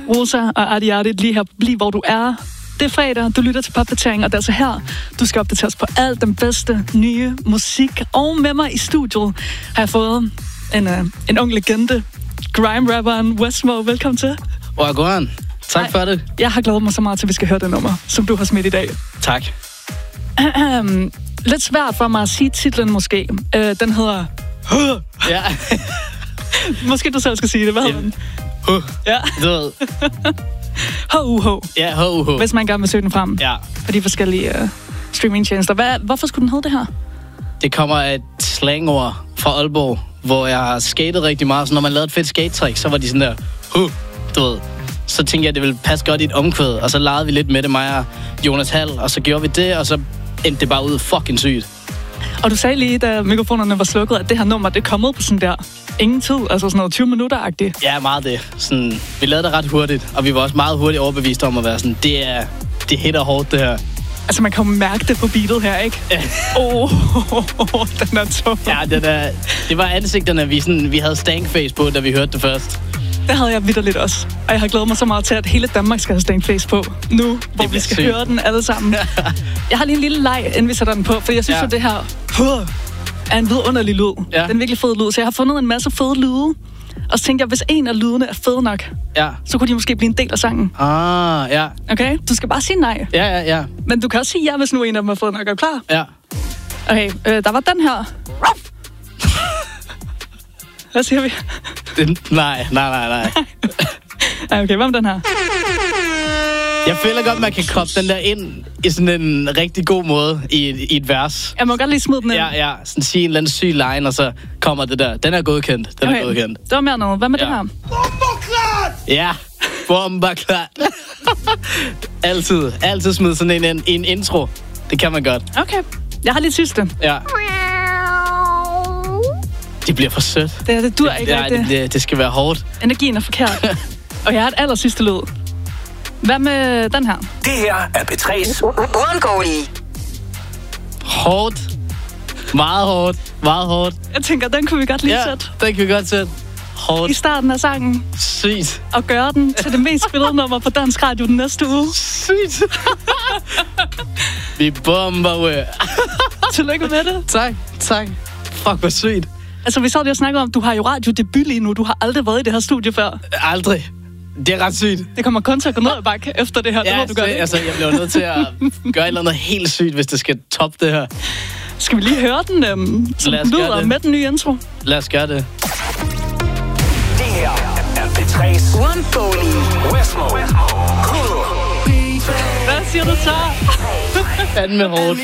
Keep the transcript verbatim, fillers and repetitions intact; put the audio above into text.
Rosa og Arti Arti, lige her, lige hvor du er. Det er fredag, du lytter til Popdatering, og det er altså her, du skal opdateres på alt den bedste nye musik. Og med mig i studiet har jeg fået en, uh, en ung legende, grime-rapperen Westmo. Velkommen til. Wagwan. Tak Ej, for det. Jeg har glædet mig så meget til, at vi skal høre det nummer, som du har smidt i dag. Tak. Lidt svært for mig at sige titlen måske. Uh, den hedder... Ja. Måske du selv skal sige det. Hvad hedder den? Huh. Ja. Du ved. H U H. Ja, H U H. Hvis man gerne vil søge den frem. Ja. For de forskellige uh, streamingtjenester. Hvad, hvorfor skulle den hedde det her? Det kommer af et slangord fra Aalborg, hvor jeg har skatet rigtig meget. Så når man lavede et fedt skate-trick, så var de sådan der... Huh. Du ved. Så tænkte jeg, det ville passe godt i et omkvæd. Og så legede vi lidt med det, mig og Jonas Hall. Og så gjorde vi det, og så endte det bare ud fucking sygt. Og du sagde lige, da mikrofonerne var slukket, at det her nummer, det er kommet på sådan der ingen tid, altså sådan noget tyve minutter-agtigt. Ja, meget det. Sådan, vi lavede det ret hurtigt, og vi var også meget hurtigt overbevist om at være sådan, det er, det hitter hårdt, det her. Altså, man kan jo mærke det på beatet her, ikke? Åh, oh, oh, oh, den er tung. Ja, den er, det var ansigterne, vi, sådan, vi havde stankface på, da vi hørte det først. Det havde jeg vitterligt også. Og jeg har glædet mig så meget til, at hele Danmark skal have stankface på nu, hvor vi skal sygt. høre den alle sammen. Jeg har lige en lille leg, inden vi sætter den på, for jeg synes ja. jo, det her huh, er en vidunderlig lyd. Ja. Det er en virkelig fed lyd, så jeg har fundet en masse fede lyde. Og så tænkte jeg, hvis en af lydene er fed nok, ja. så kunne de måske blive en del af sangen. Ah, ja. Okay? Du skal bare sige nej. Ja, ja, ja. Men du kan også sige ja, hvis nu en af dem er fed nok. Er du klar? Ja. Okay, øh, der var den her. Hvad siger vi? Den, nej, nej, nej, nej. Okay, hvad med den her? Jeg føler godt, man kan koppe den der ind i sådan en rigtig god måde i, i et vers. Jeg må godt lige smide den ind. Ja, ja. Sådan sige en eller anden syg line, og så kommer det der. Den er godkendt. Den okay. er godkendt. Det var mere noget. Hvad med ja. det her? Bomberklart! Ja, bomberklart. altid, altid smide sådan en, en, en intro. Det kan man godt. Okay, jeg har lige sidste. Ja. Det bliver for sødt. Det, det dur ikke ja, rigtigt. Det, det skal være hårdt. Energien er forkert. Og jeg har et aller sidste lyd. Hvad med den her? Det her er P tre's uundgåelige. Hårdt. Meget hårdt. Meget hårdt. Jeg tænker, den kunne vi godt lige ja, sætte. den kan vi godt sætte. Hårdt. I starten af sangen. Sygt. Og gøre den til det mest spillede nummer på Dansk Radio den næste uge. Sygt. Vi bomber, we. Tillykke med det. Tak, tak. Fuck, hvor sygt. Altså, vi sad lige og snakkede om, du har jo radiodebut lige nu. Du har aldrig været i det her studie før. Aldrig. Det er ret sygt. Det kommer kun til at gå ned ad bakke efter det her. Ja, det må du gøre, altså, jeg bliver nødt til at gøre et eller andet helt sygt, hvis det skal toppe det her. Skal vi lige høre den, øhm, som den lyder med den nye intro? Lad os gøre det. Det her er P tre's uundgåelige. Westmo. Hvad siger du så? Fanden med hårdt.